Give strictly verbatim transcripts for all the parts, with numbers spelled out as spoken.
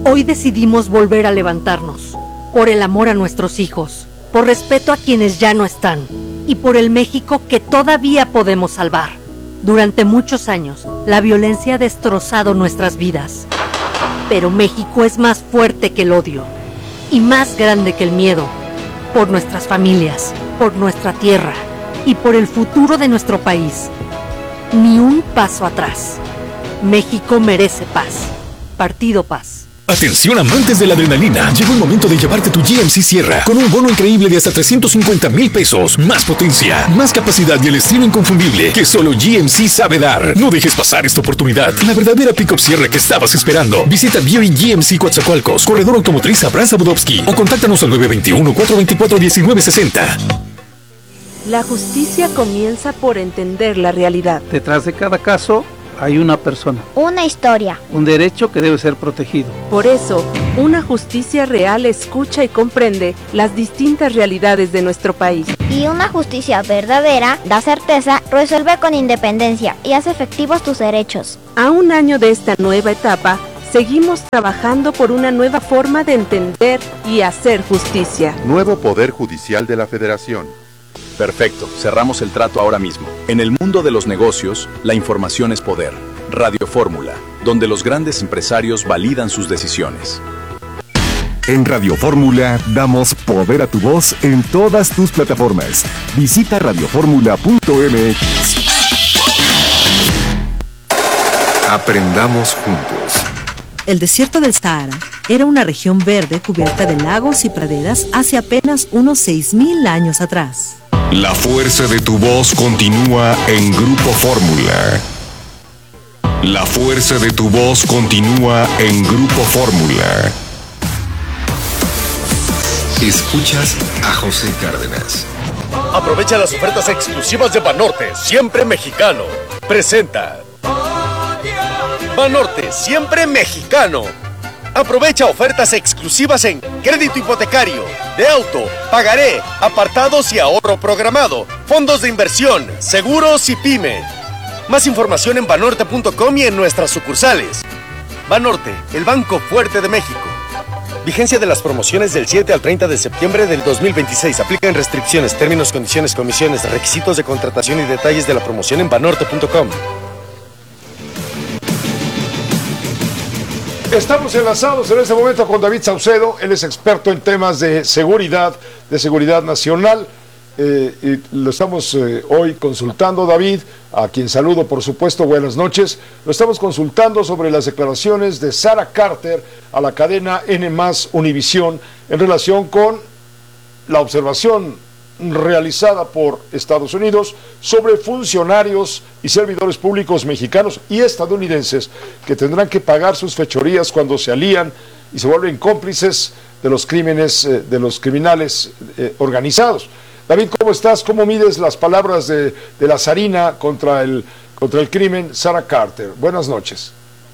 Hoy decidimos volver a levantarnos, por el amor a nuestros hijos, por respeto a quienes ya no están, y por el México que todavía podemos salvar. Durante muchos años, la violencia ha destrozado nuestras vidas. Pero México es más fuerte que el odio, y más grande que el miedo, por nuestras familias, por nuestra tierra, y por el futuro de nuestro país. Ni un paso atrás. México merece paz. Partido Paz. Atención amantes de la adrenalina, llegó el momento de llevarte tu G M C Sierra con un bono increíble de hasta trescientos cincuenta mil pesos, más potencia, más capacidad y el estilo inconfundible que solo G M C sabe dar. No dejes pasar esta oportunidad, la verdadera pick-up Sierra que estabas esperando. Visita Beauty G M C Coatzacoalcos, Corredor Automotriz Abraza Budovsky o contáctanos al nueve dos uno, cuatro dos cuatro, uno nueve seis cero. La justicia comienza por entender la realidad. Detrás de cada caso hay una persona, una historia, un derecho que debe ser protegido. Por eso, una justicia real escucha y comprende las distintas realidades de nuestro país. Y una justicia verdadera da certeza, resuelve con independencia y hace efectivos tus derechos. A un año de esta nueva etapa, seguimos trabajando por una nueva forma de entender y hacer justicia. Nuevo Poder Judicial de la Federación. Perfecto, cerramos el trato ahora mismo. En el mundo de los negocios, la información es poder. Radio Fórmula, donde los grandes empresarios validan sus decisiones. En Radio Fórmula damos poder a tu voz en todas tus plataformas. Visita radio fórmula punto m x. Aprendamos juntos. El desierto del Sahara era una región verde cubierta de lagos y praderas hace apenas unos seis mil años atrás. La fuerza de tu voz continúa en Grupo Fórmula. La fuerza de tu voz continúa en Grupo Fórmula. Escuchas a José Cárdenas. Aprovecha las ofertas exclusivas de Banorte, siempre mexicano. Presenta Banorte, siempre mexicano. Aprovecha ofertas exclusivas en crédito hipotecario, de auto, pagaré, apartados y ahorro programado, fondos de inversión, seguros y pyme. Más información en banorte punto com y en nuestras sucursales. Banorte, el banco fuerte de México. Vigencia de las promociones del siete al treinta de septiembre del dos mil veintiséis. Aplican restricciones, términos, condiciones, comisiones, requisitos de contratación y detalles de la promoción en banorte punto com. Estamos enlazados en este momento con David Saucedo. Él es experto en temas de seguridad, de seguridad nacional. Eh, y lo estamos eh, hoy consultando, David, a quien saludo, por supuesto, buenas noches. Lo estamos consultando sobre las declaraciones de Sara Carter a la cadena N más Univisión en relación con la observación realizada por Estados Unidos sobre funcionarios y servidores públicos mexicanos y estadounidenses que tendrán que pagar sus fechorías cuando se alían y se vuelven cómplices de los crímenes, eh, de los criminales eh, organizados. David, ¿cómo estás? ¿Cómo mides las palabras de, de la zarina contra el, contra el crimen, Sara Carter? Buenas noches.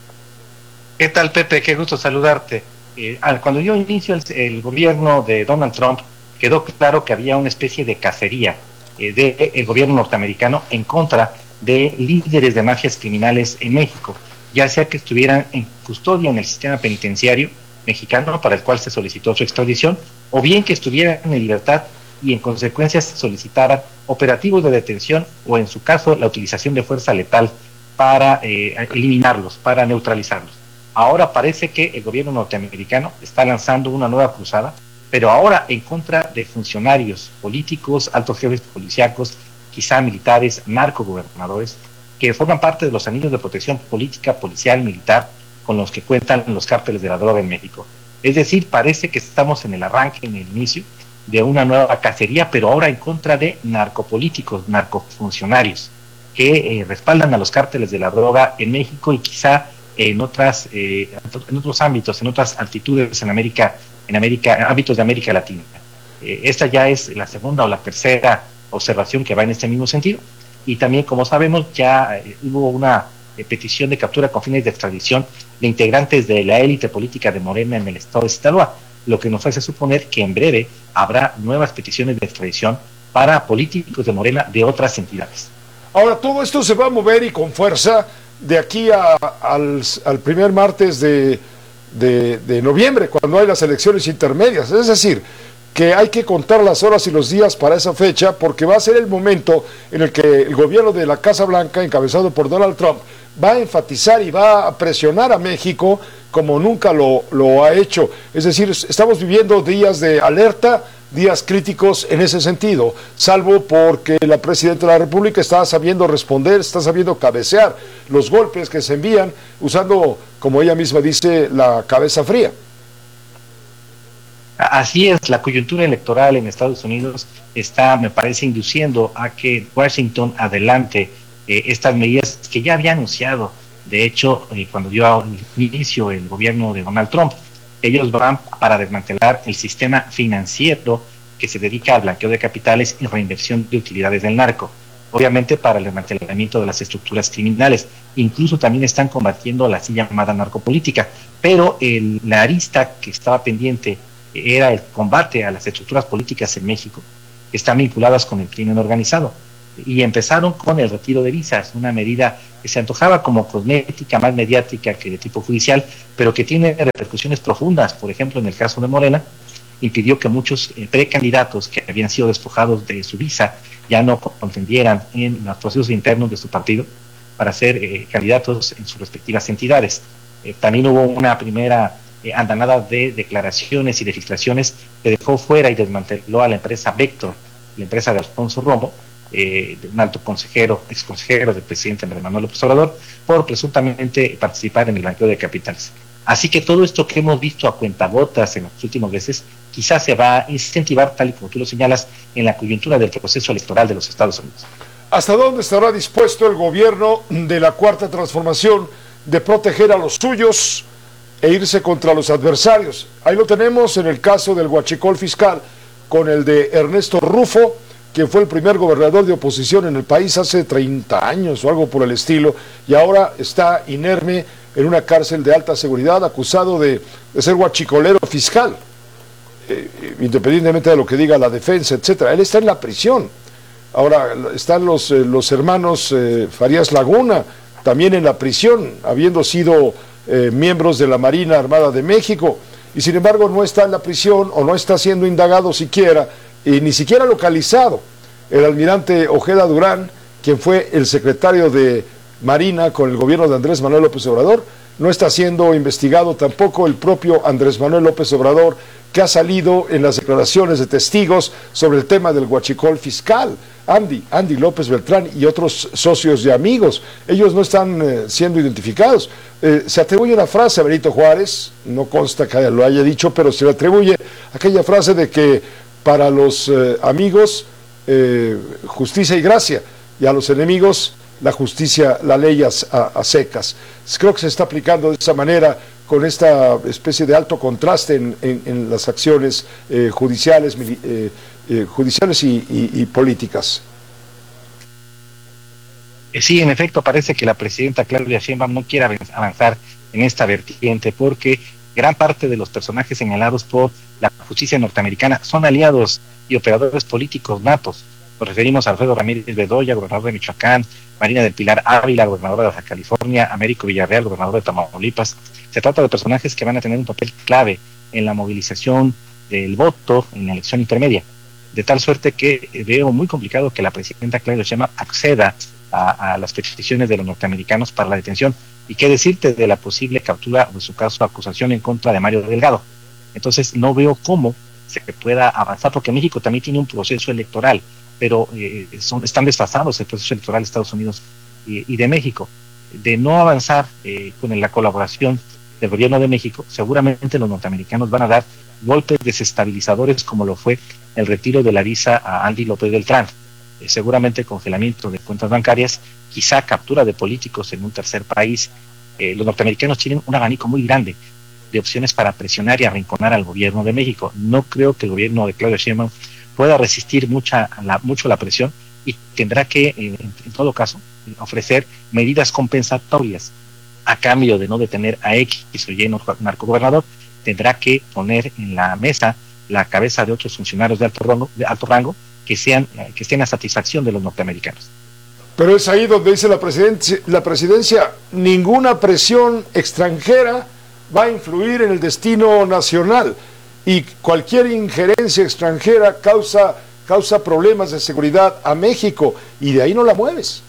¿Qué tal, Pepe? Qué gusto saludarte. Eh, cuando yo inicio el, el gobierno de Donald Trump, quedó claro que había una especie de cacería eh, del gobierno norteamericano en contra de líderes de mafias criminales en México, ya sea que estuvieran en custodia en el sistema penitenciario mexicano, para el cual se solicitó su extradición, o bien que estuvieran en libertad y en consecuencia se solicitaran operativos de detención o, en su caso, la utilización de fuerza letal para eh, eliminarlos, para neutralizarlos. Ahora parece que el gobierno norteamericano está lanzando una nueva cruzada, pero ahora en contra de funcionarios políticos, altos jefes policíacos, quizá militares, narcogobernadores, que forman parte de los anillos de protección política, policial, militar, con los que cuentan los cárteles de la droga en México. Es decir, parece que estamos en el arranque, en el inicio de una nueva cacería, pero ahora en contra de narcopolíticos, narcofuncionarios, que eh, respaldan a los cárteles de la droga en México y quizá en otras, eh, en otros ámbitos, en otras altitudes en América, en América, ámbitos de América Latina. Eh, esta ya es la segunda o la tercera observación que va en este mismo sentido. Y también, como sabemos, ya eh, hubo una eh, petición de captura con fines de extradición de integrantes de la élite política de Morena en el estado de Sinaloa, lo que nos hace suponer que en breve habrá nuevas peticiones de extradición para políticos de Morena de otras entidades. Ahora, todo esto se va a mover y con fuerza de aquí a, al, al primer martes de, de, de noviembre, cuando hay las elecciones intermedias. Es decir, que hay que contar las horas y los días para esa fecha, porque va a ser el momento en el que el gobierno de la Casa Blanca, encabezado por Donald Trump, va a enfatizar y va a presionar a México como nunca lo, lo ha hecho. Es decir, estamos viviendo días de alerta, días críticos en ese sentido, salvo porque la Presidenta de la República está sabiendo responder, está sabiendo cabecear los golpes que se envían, usando, como ella misma dice, la cabeza fría. Así es, la coyuntura electoral en Estados Unidos está, me parece, induciendo a que Washington adelante eh, estas medidas que ya había anunciado. De hecho, eh, cuando dio inicio el gobierno de Donald Trump, ellos van para desmantelar el sistema financiero que se dedica al blanqueo de capitales y reinversión de utilidades del narco. Obviamente para el desmantelamiento de las estructuras criminales. Incluso también están combatiendo la así llamada narcopolítica. Pero el, la arista que estaba pendiente era el combate a las estructuras políticas en México, que están vinculadas con el crimen organizado. Y empezaron con el retiro de visas, una medida que se antojaba como cosmética, más mediática que de tipo judicial, pero que tiene repercusiones profundas. Por ejemplo, en el caso de Morena, impidió que muchos eh, precandidatos que habían sido despojados de su visa ya no contendieran en los procesos internos de su partido para ser eh, candidatos en sus respectivas entidades. Eh, también hubo una primera eh, andanada de declaraciones y de filtraciones que dejó fuera y desmanteló a la empresa Vector, la empresa de Alfonso Romo, eh, de un alto consejero, ex consejero del presidente Andrés Manuel López Obrador, por presuntamente participar en el blanqueo de capitales. Así que todo esto que hemos visto a cuentagotas en los últimos meses, quizás se va a incentivar, tal y como tú lo señalas, en la coyuntura del proceso electoral de los Estados Unidos. ¿Hasta dónde estará dispuesto el gobierno de la Cuarta Transformación de proteger a los suyos e irse contra los adversarios? Ahí lo tenemos en el caso del huachicol fiscal, con el de Ernesto Rufo, quien fue el primer gobernador de oposición en el país hace treinta años o algo por el estilo, y ahora está inerme en una cárcel de alta seguridad, acusado de, de ser huachicolero fiscal, eh, independientemente de lo que diga la defensa, etcétera. Él está en la prisión. Ahora están los, eh, los hermanos eh, Farías Laguna, también en la prisión, habiendo sido eh, miembros de la Marina Armada de México, y sin embargo no está en la prisión o no está siendo indagado siquiera, y ni siquiera localizado. El almirante Ojeda Durán, quien fue el secretario de Marina con el gobierno de Andrés Manuel López Obrador, no está siendo investigado tampoco el propio Andrés Manuel López Obrador, que ha salido en las declaraciones de testigos sobre el tema del huachicol fiscal. Andy, Andy López Beltrán y otros socios y amigos, ellos no están eh, siendo identificados. Eh, se atribuye una frase a Benito Juárez, no consta que lo haya dicho, pero se le atribuye aquella frase de que para los eh, amigos eh, justicia y gracia, y a los enemigos la justicia, la ley a, a, a secas. Creo que se está aplicando de esa manera, con esta especie de alto contraste en, en, en las acciones eh, judiciales, eh, eh, judiciales y, y, y políticas. Sí, en efecto, parece que la presidenta Claudia Sheinbaum no quiere avanzar en esta vertiente, porque gran parte de los personajes señalados por la justicia norteamericana son aliados y operadores políticos natos. Nos referimos a Alfredo Ramírez Bedoya, gobernador de Michoacán, Marina del Pilar Ávila, gobernadora de Baja California, Américo Villarreal, gobernador de Tamaulipas. Se trata de personajes que van a tener un papel clave en la movilización del voto en la elección intermedia, de tal suerte que veo muy complicado que la presidenta Claudia Sheinbaum acceda a, a las peticiones de los norteamericanos para la detención. Y qué decirte de la posible captura, o en su caso acusación en contra de Mario Delgado. Entonces no veo cómo se pueda avanzar, porque México también tiene un proceso electoral, pero eh, son, están desfasados el proceso electoral de Estados Unidos y, y de México. De no avanzar eh, con la colaboración del gobierno de México, seguramente los norteamericanos van a dar golpes desestabilizadores, como lo fue el retiro de la visa a Andy López Beltrán, eh, seguramente congelamiento de cuentas bancarias, quizá captura de políticos en un tercer país. Eh, los norteamericanos tienen un abanico muy grande de opciones para presionar y arrinconar al gobierno de México. No creo que el gobierno de Claudia Sheinbaum pueda resistir mucha la, mucho la presión, y tendrá que, eh, en, en todo caso, ofrecer medidas compensatorias a cambio de no detener a X o Y narcogobernador. Tendrá que poner en la mesa la cabeza de otros funcionarios de alto rango, de alto rango que sean eh, que estén a satisfacción de los norteamericanos. Pero es ahí donde dice la presidencia, la presidencia, ninguna presión extranjera va a influir en el destino nacional y cualquier injerencia extranjera causa, causa problemas de seguridad a México y de ahí no la mueves.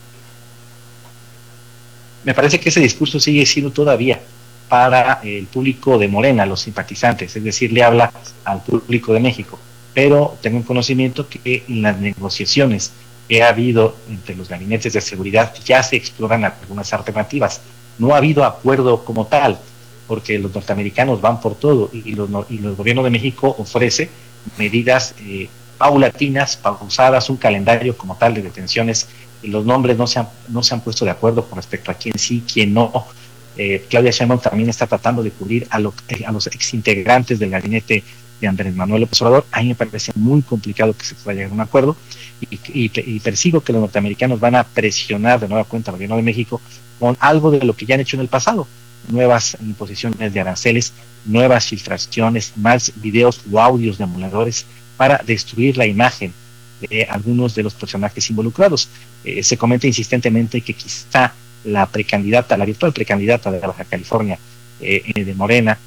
Me parece que ese discurso sigue siendo todavía para el público de Morena, los simpatizantes, es decir, le habla al público de México, pero tengo un conocimiento que en las negociaciones que ha habido entre los gabinetes de seguridad ya se exploran algunas alternativas. No ha habido acuerdo como tal, porque los norteamericanos van por todo y los, y los gobierno de México ofrece medidas eh, paulatinas, pausadas, un calendario como tal de detenciones, y los nombres no se han, no se han puesto de acuerdo con respecto a quién sí, quién no. Eh, Claudia Sheinbaum también está tratando de cubrir a, lo, a los exintegrantes del gabinete de Andrés Manuel López Obrador. A mí me parece muy complicado que se pueda llegar a un acuerdo y, y, y persigo que los norteamericanos van a presionar de nueva cuenta al gobierno de México con algo de lo que ya han hecho en el pasado: nuevas imposiciones de aranceles, nuevas filtraciones, más videos o audios de emuladores para destruir la imagen de algunos de los personajes involucrados. Eh, se comenta insistentemente que quizá la precandidata, la virtual precandidata de la Baja California eh, de Morena,